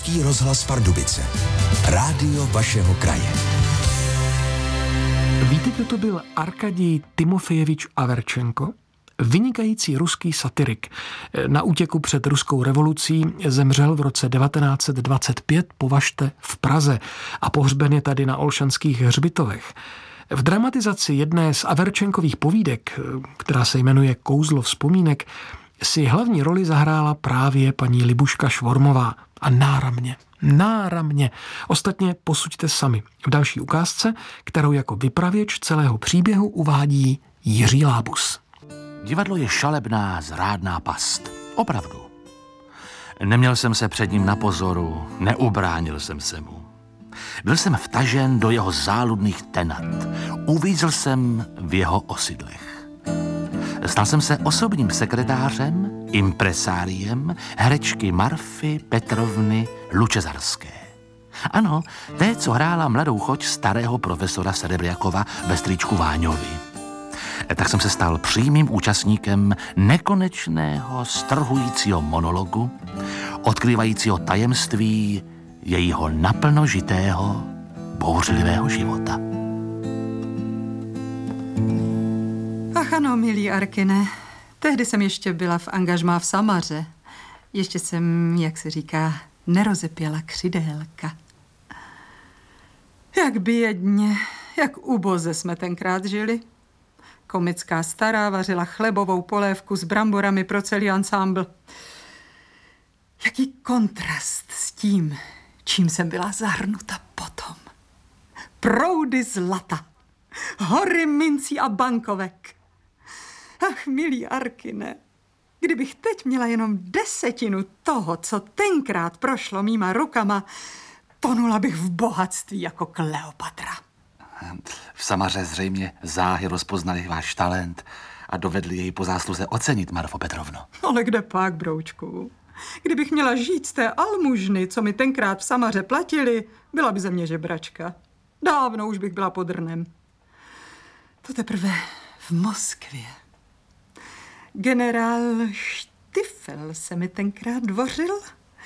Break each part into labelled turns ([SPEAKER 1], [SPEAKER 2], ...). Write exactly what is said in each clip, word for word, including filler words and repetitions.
[SPEAKER 1] Český rozhlas Pardubice. Rádio vašeho kraje.
[SPEAKER 2] Víte, kdo to byl Arkadij Timofejevič Averčenko? Vynikající ruský satirik. Na útěku před ruskou revolucí zemřel v roce devatenáct set dvacet pět po Vašte v Praze a pohřben je tady na Olšanských hřbitovech. V dramatizaci jedné z Averčenkových povídek, která se jmenuje Kouzlo vzpomínek, si hlavní roli zahrála právě paní Libuška Švormová. A náramně, náramně. Ostatně posuďte sami v další ukázce, kterou jako vypravěč celého příběhu uvádí Jiří Lábus.
[SPEAKER 3] Divadlo je šalebná, zrádná past. Opravdu. Neměl jsem se před ním na pozoru, neubránil jsem se mu. Byl jsem vtažen do jeho záludných tenat. Uvízl jsem v jeho osidlech. Stal jsem se osobním sekretářem, impresáriem herečky Marfy Petrovny Lučezarské. Ano, té, co hrála mladou choť starého profesora Serebriakova ve Strýčku Váňovi. Tak jsem se stal přímým účastníkem nekonečného, strhujícího monologu, odkrývajícího tajemství jejího naplno žitého, bouřlivého života.
[SPEAKER 4] Ach ano, milý Arkine, tehdy jsem ještě byla v angažmá v Samaře. Ještě jsem, jak se říká, nerozepěla křidélka. Jak bědně, jak uboze jsme tenkrát žili. Komická stará vařila chlebovou polévku s bramborami pro celý ansámbl. Jaký kontrast s tím, čím jsem byla zahrnuta potom. Proudy zlata, hory mincí a bankovek. Ach, milý Arkine, kdybych teď měla jenom desetinu toho, co tenkrát prošlo mýma rukama, tonula bych v bohatství jako Kleopatra.
[SPEAKER 3] V Samaře zřejmě záhy rozpoznali váš talent a dovedli jej po zásluze ocenit, Marfo Petrovno.
[SPEAKER 4] Ale kde pak, broučku? Kdybych měla žít z té almužny, co mi tenkrát v Samaře platili, byla by ze mě žebračka. Dávno už bych byla pod rnem. To teprve v Moskvě. Generál Štifel se mi tenkrát dvořil.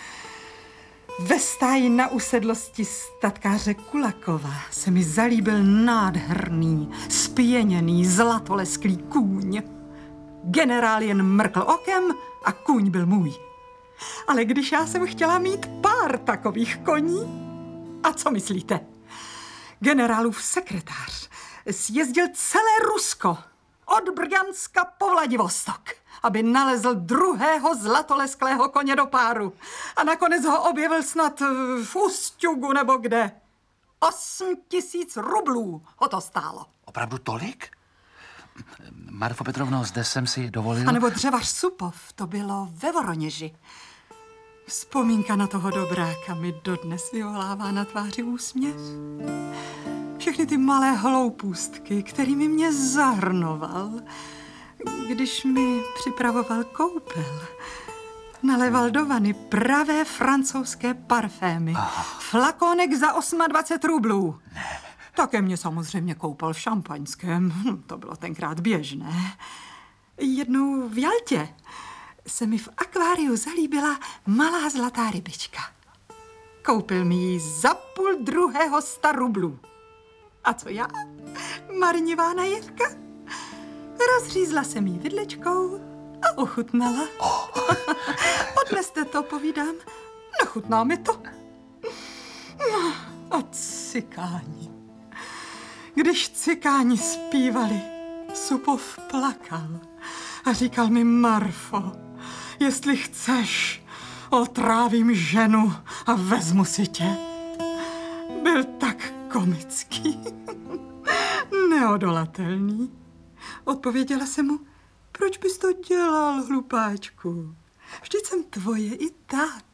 [SPEAKER 4] Ve stáji na usedlosti statkáře Kulakova se mi zalíbil nádherný, spěněný, zlatolesklý kůň. Generál jen mrkl okem a kůň byl můj. Ale když já jsem chtěla mít pár takových koní, a co myslíte? Generálův sekretář sjezdil celé Rusko od Brjanska po Vladivostok, aby nalezl druhého zlatolesklého koně do páru. A nakonec ho objevil snad v Usťugu nebo kde. Osm tisíc rublů ho to stálo.
[SPEAKER 3] Opravdu tolik? Marfo Petrovno, zde jsem si dovolil...
[SPEAKER 4] A nebo dřevař Supov, to bylo ve Voroněži. Vzpomínka na toho dobráka mi dodnes vyvolává na tváři úsměv. Všechny ty malé hloupůstky, kterými mě zahrnoval, když mi připravoval koupel. Naléval do vany pravé francouzské parfémy. Aha. Flakonek za dvacet osm rublů.
[SPEAKER 3] Ne.
[SPEAKER 4] Také mě samozřejmě koupal v šampaňském. To bylo tenkrát běžné. Jednou v Jaltě se mi v akváriu zalíbila malá zlatá rybička. Koupil mi ji za půl druhého sta rublů. A co já? Marnivá najivka? Rozřízla jsem jí vidličkou a ochutnala.
[SPEAKER 3] Oh.
[SPEAKER 4] Odneste to, povídám. Nechutná mi to. No, a cikání. Když cikáni zpívali, Supov plakal a říkal mi: Marfo, jestli chceš, otrávím ženu a vezmu si tě. Byl tak komický, neodolatelný. Odpověděla jsem mu: proč bys to dělal, hlupáčku? Vždyť jsem tvoje i tak.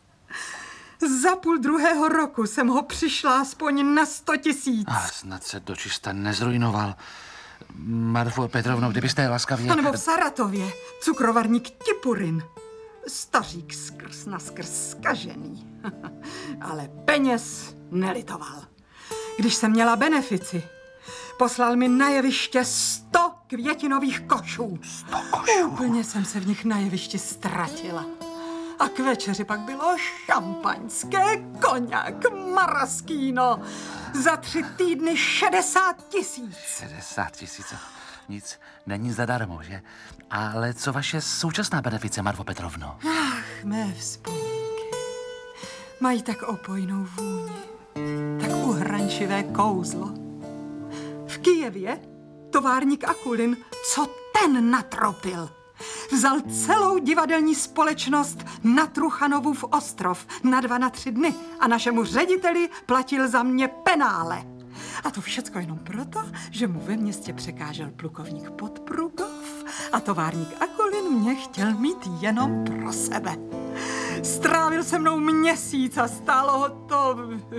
[SPEAKER 4] Za půl druhého roku jsem ho přišla aspoň na sto tisíc.
[SPEAKER 3] A snad se dočista nezrujnoval. Marfo Petrovno, kdybyste laskavě...
[SPEAKER 4] A nebo v Saratově cukrovarník Tipurin. Stařík skrz na skrz zkažený. Ale peněz nelitoval. Když jsem měla benefici, poslal mi na jeviště sto květinových košů.
[SPEAKER 3] Sto košů?
[SPEAKER 4] Úplně jsem se v nich na jevišti ztratila. A k večeři pak bylo šampaňské, koňak, maraskýno. Za tři týdny šedesát tisíc.
[SPEAKER 3] šedesát tisíc, nic není zadarmo, že? Ale co vaše současná benefice, Marfo Petrovno?
[SPEAKER 4] Ach, mé vzpomínky. Mají tak opojnou vůni, tak uhrančivé kouzlo. V Kyjevě továrník Akulin, co ten natropil? Vzal celou divadelní společnost na Truchanovův ostrov na dva, na tři dny a našemu řediteli platil za mě penále. A to všecko jenom proto, že mu ve městě překážel plukovník Podprugov a továrník Akulin mě chtěl mít jenom pro sebe. Strávil se mnou měsíc a stálo ho to...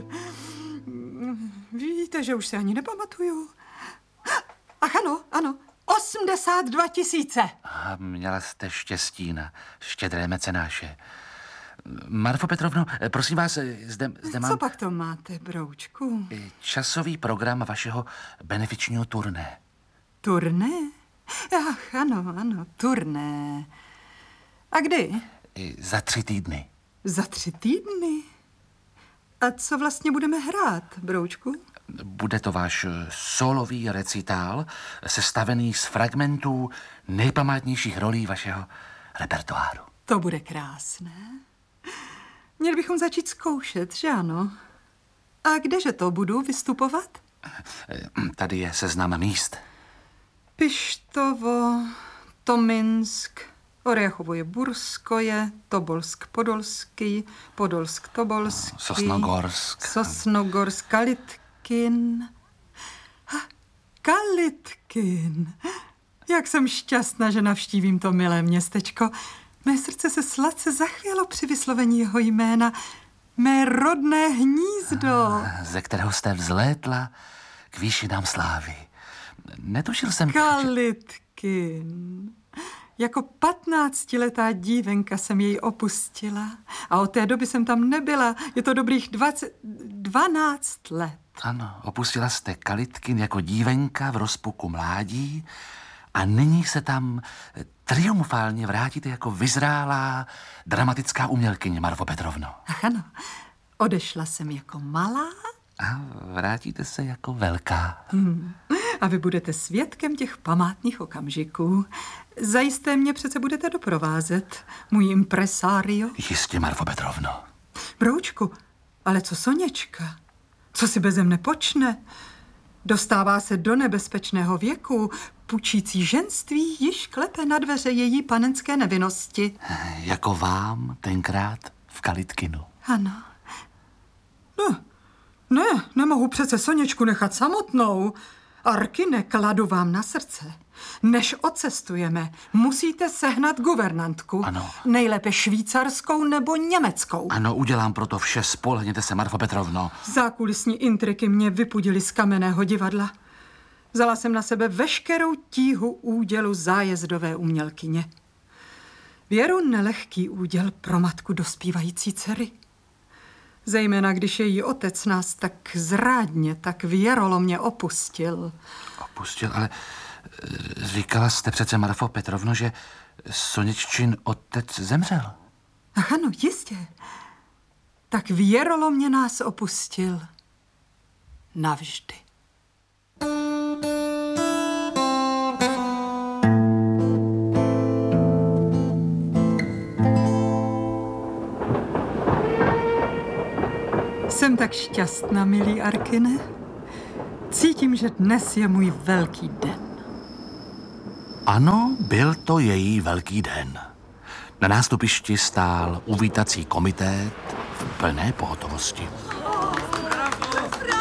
[SPEAKER 4] Víte, že už se ani nepamatuju. Ach ano, ano, osmdesát dva tisíce.
[SPEAKER 3] A měla jste štěstí na štědré mecenáše. Marfo Petrovno, prosím vás, zde, zde mám...
[SPEAKER 4] Co pak to máte, broučku?
[SPEAKER 3] Časový program vašeho benefičního turné.
[SPEAKER 4] Turné? Ach, ano, ano, turné. A kdy?
[SPEAKER 3] Za tři týdny.
[SPEAKER 4] Za tři týdny? A co vlastně budeme hrát, broučku?
[SPEAKER 3] Bude to váš solový recitál, sestavený z fragmentů nejpamátnějších rolí vašeho repertoáru.
[SPEAKER 4] To bude krásné. Měli bychom začít zkoušet, že ano? A kdeže to budu vystupovat?
[SPEAKER 3] Tady je seznam míst.
[SPEAKER 4] Pištovo, Tominsk, Orechovoje Burskoje, Tobolsk Podolský, Podolsk Tobolský,
[SPEAKER 3] Sosnogorsk.
[SPEAKER 4] Sosnogorsk, Kalitkin. Ha, Kalitkin. Jak jsem šťastná, že navštívím to milé městečko. Mé srdce se sladce zachvělo při vyslovení jeho jména. Mé rodné hnízdo.
[SPEAKER 3] Ze kterého jste vzlétla k výšinám slávy. Netušil jsem...
[SPEAKER 4] Kalitkin. Jako patnáctiletá dívenka jsem jej opustila a od té doby jsem tam nebyla. Je to dobrých dvacet, dvanáct let.
[SPEAKER 3] Ano, opustila jste Kalitkin jako dívenka v rozpuku mládí a nyní se tam triumfálně vrátíte jako vyzrálá dramatická umělkyně, Marfo Petrovno.
[SPEAKER 4] Ach ano, odešla jsem jako malá.
[SPEAKER 3] A vrátíte se jako velká.
[SPEAKER 4] Hmm. A vy budete svědkem těch památných okamžiků. Zajisté mě přece budete doprovázet, můj impresario.
[SPEAKER 3] Jistě, Marfo Petrovno.
[SPEAKER 4] Broučku, ale co Soněčka? Co si beze mne počne? Dostává se do nebezpečného věku, pučící ženství již klepe na dveře její panenské nevinnosti.
[SPEAKER 3] Jako vám tenkrát v Kalitkinu.
[SPEAKER 4] Ano. No, ne, nemohu přece Soněčku nechat samotnou. Arkine, kladu vám na srdce. Než odcestujeme, musíte sehnat guvernantku.
[SPEAKER 3] Ano.
[SPEAKER 4] Nejlépe švýcarskou nebo německou.
[SPEAKER 3] Ano, udělám proto vše, spolehněte se, Marfo Petrovno.
[SPEAKER 4] Zákulisní intriky mě vypudily z kamenného divadla. Vzala jsem na sebe veškerou tíhu údělu zájezdové umělkyně. Věru nelehký úděl pro matku dospívající dcery. Zejména když její otec nás tak zrádně, tak věrolomně opustil.
[SPEAKER 3] Opustil, ale říkala jste přece, Marfo Petrovno, že Soněččin otec zemřel.
[SPEAKER 4] Ach ano, jistě. Tak věrolomně nás opustil. Navždy. Jsem tak šťastná, milý Arkine. Cítím, že dnes je můj velký den.
[SPEAKER 3] Ano, byl to její velký den. Na nástupišti stál uvítací komitét v plné pohotovosti.